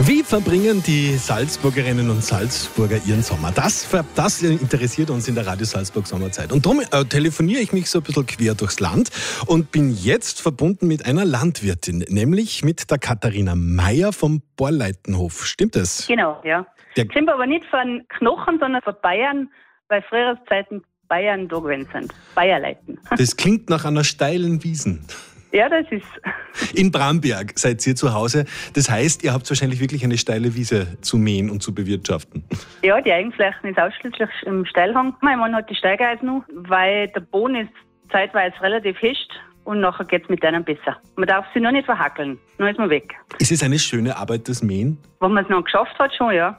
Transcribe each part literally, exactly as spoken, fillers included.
Wie verbringen die Salzburgerinnen und Salzburger ihren Sommer? Das, das interessiert uns in der Radio Salzburg Sommerzeit. Und darum äh, telefoniere ich mich so ein bisschen quer durchs Land und bin jetzt verbunden mit einer Landwirtin, nämlich mit der Katharina Meier vom Borleitenhof. Stimmt das? Genau, ja. Der Sind aber nicht von Knochen, sondern von Bayern, weil früher Zeiten Bayern da gewesen sind. Bayerleiten. Das klingt nach einer steilen Wiesen. Ja, das ist... In Bramberg seid ihr zu Hause. Das heißt, ihr habt wahrscheinlich wirklich eine steile Wiese zu mähen und zu bewirtschaften. Ja, die Eigenflächen ist ausschließlich im Steilhang. Mein Mann hat die Steigeisen noch, weil der Boden ist zeitweise relativ fest und nachher geht es mit denen besser. Man darf sie noch nicht verhackeln, dann ist man weg. Ist es eine schöne Arbeit, das Mähen? Wenn man es noch geschafft hat, schon, ja.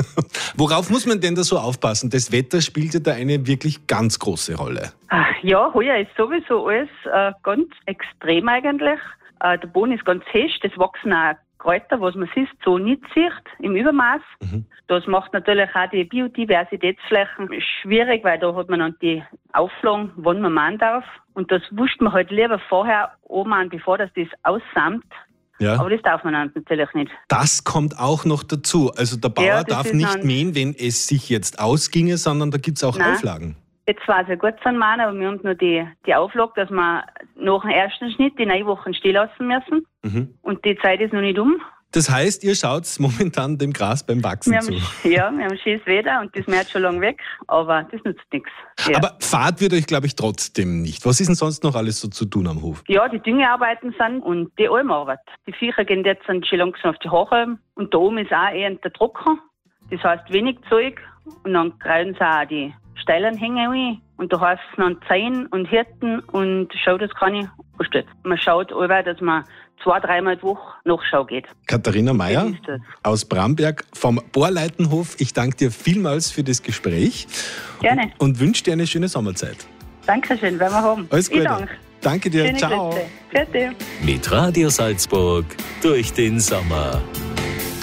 Worauf muss man denn da so aufpassen? Das Wetter spielt ja da eine wirklich ganz große Rolle. Ja, heuer ist sowieso alles äh, ganz extrem eigentlich. Äh, der Boden ist ganz fest, es wachsen auch Kräuter, was man sieht, so nicht sieht, im Übermaß. Mhm. Das macht natürlich auch die Biodiversitätsflächen schwierig, weil da hat man dann die Auflagen, wann man mähen darf. Und das wusste man halt lieber vorher oben an, bevor das das aussamt. Ja. Aber das darf man dann natürlich nicht. Das kommt auch noch dazu. Also der Bauer Ja, darf nicht mähen, wenn es sich jetzt ausginge, sondern da gibt es auch Nein. Auflagen. Jetzt war es ja gut zum Mähen, aber wir haben nur die, die Auflage, dass wir nach dem ersten Schnitt die neun Wochen stehen lassen müssen. Mhm. Und die Zeit ist noch nicht um. Das heißt, ihr schaut momentan dem Gras beim Wachsen wir zu. Haben, ja, wir haben schönes Wetter und das mäht schon lange weg, aber das nützt nichts. Ja. Aber Fahrt wird euch, glaube ich, trotzdem nicht. Was ist denn sonst noch alles so zu tun am Hof? Ja, die Düngearbeiten sind und die Almarbeit. Die Viecher gehen jetzt schon langsam auf die Haare und da oben ist auch eher der Trocken. Das heißt wenig Zeug und dann kreisen sie auch die steilen Hänge ein. Und da heißt es dann Zehen und Hirten und Schau, das kann ich ansteht. Man schaut allweil, dass man zwei, dreimal die Woche Nachschau geht. Katharina Meier aus Bramberg vom Borleitenhof. Ich danke dir vielmals für das Gespräch. Gerne. Und, und wünsche dir eine schöne Sommerzeit. Dankeschön, werden wir haben. Alles Gute. Ich danke. Danke dir. Schöne Ciao. Grüße. Grüße. Mit Radio Salzburg durch den Sommer.